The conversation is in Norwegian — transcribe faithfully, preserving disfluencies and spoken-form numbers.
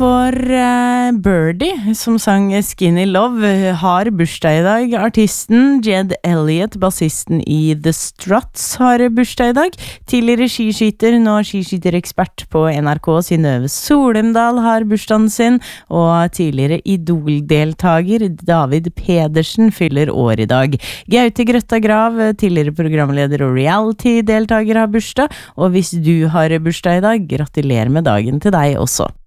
for uh, Birdie, som sang Skinny Love, har bursdag i dag. Artisten Jed Elliot, bassisten i The Struts, har bursdag i dag. Tidligere skiskyter, nå skiskyterekspert på N R K, Synnøve Solheimdal har bursdagen sin, og tidligere Idol-deltager David Pedersen fyller år i dag. Gaute Grøtta Grav, tidligere programleder og reality-deltager, har bursdag, og hvis du har bursdag i dag, gratulerer med dagen til deg også.